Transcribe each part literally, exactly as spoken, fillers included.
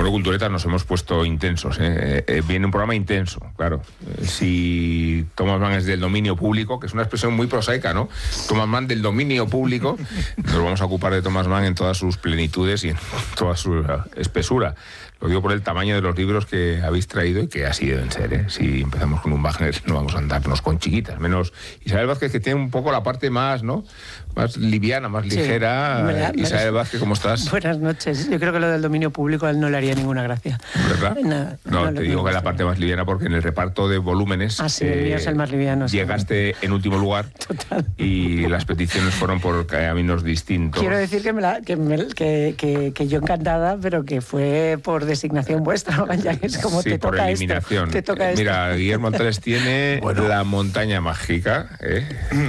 Bueno, Culturetas nos hemos puesto intensos, ¿eh? Eh, viene un programa intenso, claro. Eh, si Thomas Mann es del dominio público, que es una expresión muy prosaica, ¿no? Thomas Mann del dominio público, nos vamos a ocupar de Thomas Mann en todas sus plenitudes y en toda su espesura. Lo digo por el tamaño de los libros que habéis traído y que así deben ser, ¿eh? Si empezamos con un Wagner, no vamos a andarnos con chiquitas. Menos Isabel Vázquez, que tiene un poco la parte más, ¿no? Más liviana, más ligera. Sí, me, me Isabel Vázquez, ¿cómo estás? Buenas noches. Yo creo que lo del dominio público a él no le haría ninguna gracia. ¿Verdad? No, no, no te digo que es la parte más liviana porque en el reparto de volúmenes... Ah, sí, el mío es el más liviano. Llegaste sí. en último lugar. Total. Y las peticiones fueron por caminos distintos. Quiero decir que, me la, que, me, que, que, que yo encantada, pero que fue por designación vuestra, ya que es como sí, te por toca eliminación. Esto, te toca Mira, esto. Guillermo Antares tiene bueno. La montaña mágica. ¿eh?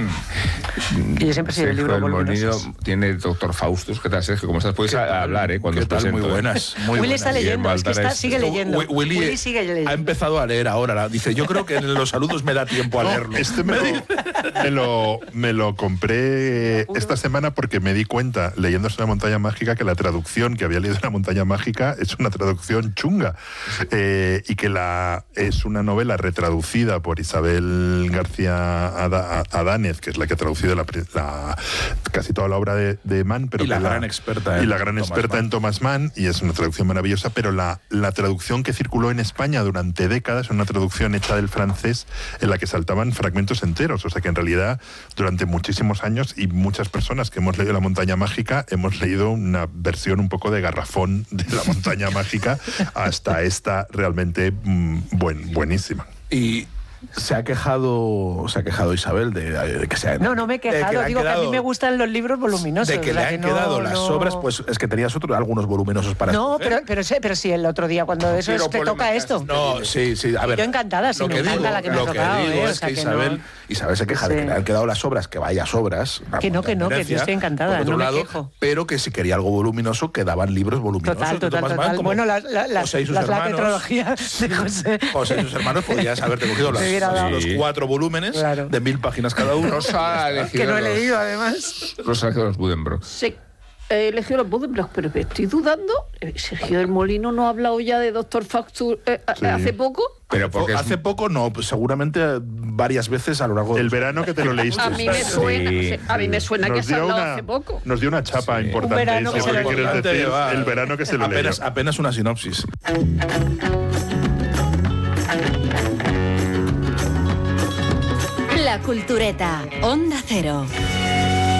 Y yo siempre soy el libro Molino tiene Doctor Faustus. ¿Qué tal, Sergio? ¿Cómo estás? Puedes hablar, ¿eh? Cuando ¿Qué tal? Presento, Muy buenas. Muy Willy buenas. está leyendo, es que está, sigue leyendo. No, Willy, Willy sigue leyendo. Ha empezado a leer ahora. Dice, yo creo que en los saludos me da tiempo a no, leerlo. Este me lo, me, lo, me lo compré esta semana porque me di cuenta, leyendo La montaña mágica, que la traducción que había leído La montaña mágica es una traducción chunga. Eh, y que la es una novela retraducida por Isabel García Adánez, que es la que ha traducido la, la, casi toda la obra de, de Mann. Pero y la que gran la, experta, en, y la gran experta en Thomas Mann, y es una traducción maravillosa, pero la, la traducción que circuló en España durante décadas es una traducción hecha del francés en la que saltaban fragmentos enteros, o sea que en realidad durante muchísimos años y muchas personas que hemos leído La montaña mágica hemos leído una versión un poco de garrafón de La montaña mágica hasta esta realmente mmm, buen, buenísima. Y se ha quejado se ha quejado Isabel de, de que se ha, no no me he quejado, que digo quedado, que a mí me gustan los libros voluminosos de que o sea, le han que quedado no, las no... obras, pues es que tenías otro, algunos voluminosos para no escoger. pero pero sí, pero sí el otro día cuando eso es, te toca esto no sí sí a ver yo encantada sí me encanta digo, la que me ha tocado lo que digo eh, es o sea, que que Isabel no... Isabel se queja sí. de que le han quedado las obras, que vayas obras que no que no que yo estoy encantada por otro no lado, me quejo pero que si quería algo voluminoso quedaban libros voluminosos total total total Mann, como bueno las la, la, José y sus las hermanos, la tetralogía de José José y sus hermanos podías haberte cogido los, los cuatro volúmenes claro. de mil páginas cada uno. Rosa que no he leído además. Rosa de los Buddenbrooks. Sí, he elegido los Buddenbrooks, pero me estoy dudando. Sergio del Molino no ha hablado ya de Doctor Faustus eh, sí. hace poco. Pero porque hace es... poco no, pues seguramente varias veces a lo largo del verano que te lo leíste. A mí me suena, sí. a mí me suena nos que se ha hablado una, hace poco. Nos dio una chapa sí. importante. Un verano que se lo quieres decir, el verano que se lo apenas, leyó. Apenas una sinopsis. La Cultureta, Onda Cero.